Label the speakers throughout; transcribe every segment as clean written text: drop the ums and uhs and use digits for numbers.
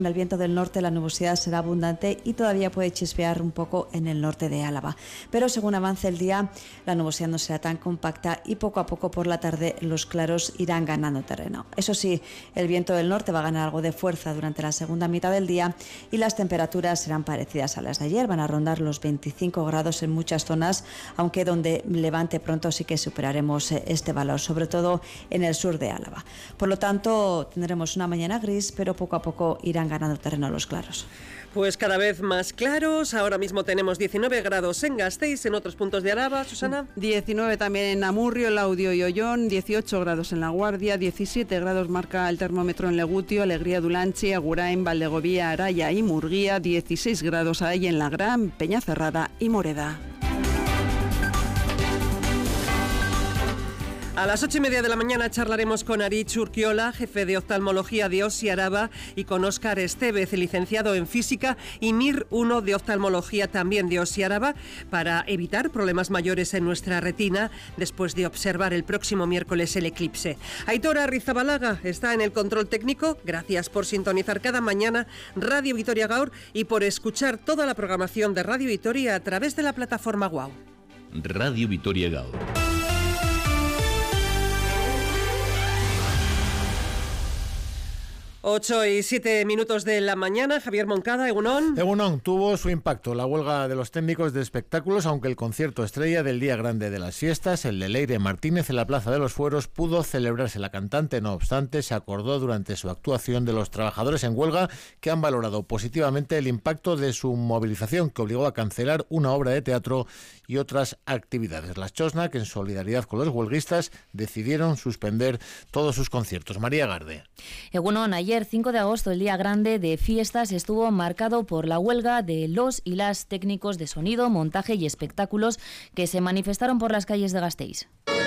Speaker 1: En el viento del norte la nubosidad será abundante y todavía puede chispear un poco en el norte de Álava. Pero según avance el día, la nubosidad no será tan compacta y poco a poco por la tarde los claros irán ganando terreno. Eso sí, el viento del norte va a ganar algo de fuerza durante la segunda mitad del día y las temperaturas serán parecidas a las de ayer. Van a rondar los 25 grados en muchas zonas, aunque donde levante pronto sí que superaremos este valor, sobre todo en el sur de Álava. Por lo tanto, tendremos una mañana gris, pero poco a poco irán ganando terreno los claros.
Speaker 2: Pues cada vez más claros. Ahora mismo tenemos 19 grados en Gasteiz, en otros puntos de Álava, Susana.
Speaker 3: 19 también en Amurrio, Laudio y Ollón, 18 grados en La Guardia, 17 grados marca el termómetro en Legutio, Alegría, Dulanchi, Agurain, Valdegovía, Araya y Murguía, 16 grados ahí en La Gran, Peñacerrada y Moreda.
Speaker 2: A las 8:30 de la mañana charlaremos con Aritz Urquiola, jefe de oftalmología de OSI Araba, y con Óscar Estevez, licenciado en física, y Mir 1 de oftalmología también de OSI Araba, para evitar problemas mayores en nuestra retina después de observar el próximo miércoles el eclipse. Aitor Arrizabalaga está en el control técnico. Gracias por sintonizar cada mañana Radio Vitoria Gaur y por escuchar toda la programación de Radio Vitoria a través de la plataforma WOW.
Speaker 4: Radio Vitoria Gaur.
Speaker 2: 8:07 de la mañana. Javier Moncada, Egunon.
Speaker 5: Egunon, tuvo su impacto la huelga de los técnicos de espectáculos, aunque el concierto estrella del día grande de las fiestas, el de Leire Martínez en la Plaza de los Fueros, pudo celebrarse. La cantante, no obstante, se acordó durante su actuación de los trabajadores en huelga, que han valorado positivamente el impacto de su movilización, que obligó a cancelar una obra de teatro y otras actividades. Las Chosna, que en solidaridad con los huelguistas, decidieron suspender todos sus conciertos. María Garde.
Speaker 6: Egunon, ayer 5 de agosto, el día grande de fiestas, estuvo marcado por la huelga de los y las técnicos de sonido, montaje y espectáculos que se manifestaron por las calles de Gasteiz.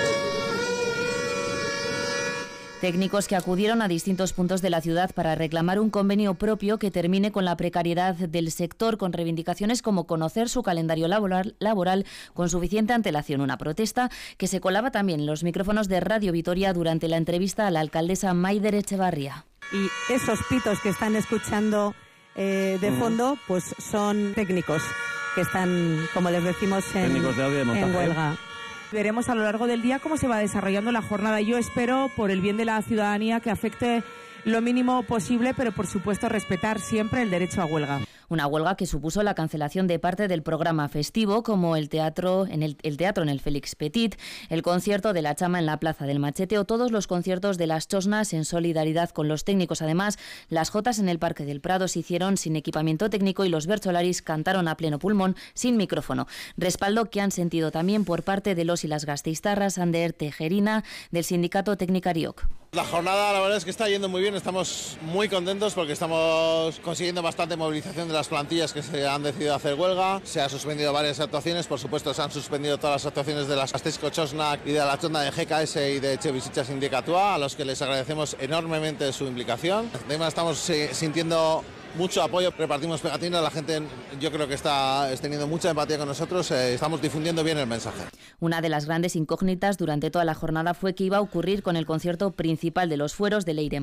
Speaker 6: Técnicos que acudieron a distintos puntos de la ciudad para reclamar un convenio propio que termine con la precariedad del sector, con reivindicaciones como conocer su calendario laboral con suficiente antelación. Una protesta que se colaba también en los micrófonos de Radio Vitoria durante la entrevista a la alcaldesa Maider Echevarría.
Speaker 7: Y esos pitos que están escuchando de fondo, pues son técnicos que están, como les decimos, en huelga. Veremos a lo largo del día cómo se va desarrollando la jornada. Yo espero, por el bien de la ciudadanía, que afecte lo mínimo posible, pero por supuesto respetar siempre el derecho a huelga.
Speaker 6: Una huelga que supuso la cancelación de parte del programa festivo, como el teatro en el Félix Petit, el concierto de La Chama en la Plaza del Machete o todos los conciertos de las Chosnas en solidaridad con los técnicos. Además, las jotas en el Parque del Prado se hicieron sin equipamiento técnico y los bercholaris cantaron a pleno pulmón sin micrófono. Respaldo que han sentido también por parte de los y las gasteiztarras, Ander Tejerina, del sindicato Tecnicarioc.
Speaker 8: La jornada, la verdad es que está yendo muy bien, estamos muy contentos porque estamos consiguiendo bastante movilización de las plantillas que se han decidido hacer huelga. Se han suspendido varias actuaciones, por supuesto se han suspendido todas las actuaciones de las Gasteizko Txosnak y de la Chonda de GKS y de Etxebizitza Sindikatua, a los que les agradecemos enormemente su implicación. Además estamos sintiendo mucho apoyo, repartimos pegatinas, la gente yo creo que está teniendo mucha empatía con nosotros, estamos difundiendo bien el mensaje.
Speaker 6: Una de las grandes incógnitas durante toda la jornada fue qué iba a ocurrir con el concierto principal de los Fueros de Leire